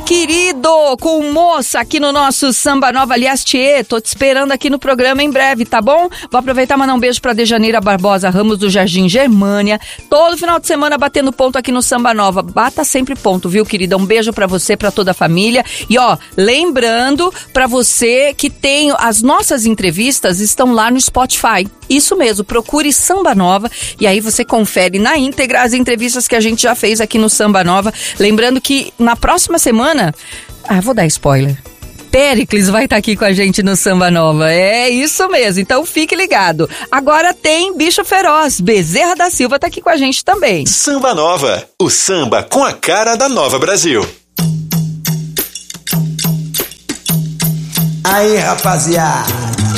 querido, com moça aqui no nosso Samba Nova. Aliás, Tchê, tô te esperando aqui no programa em breve, tá bom? Vou aproveitar e mandar um beijo pra Dejaneira Barbosa Ramos do Jardim Germânia. Todo final de semana batendo ponto aqui no Samba Nova. Bata sempre ponto, viu, querida? Um beijo pra você, pra toda a família. E ó, lembrando pra você que tem as nossas entrevistas estão lá no Spotify. Isso mesmo, procure Samba Nova e aí você confere na íntegra as entrevistas que a gente já fez aqui no Samba Nova. Lembrando que na próxima semana, vou dar spoiler, Péricles vai estar aqui com a gente no Samba Nova. É isso mesmo, então fique ligado. Agora tem Bicho Feroz, Bezerra da Silva tá aqui com a gente também. Samba Nova, o samba com a cara da Nova Brasil. Aí, rapaziada,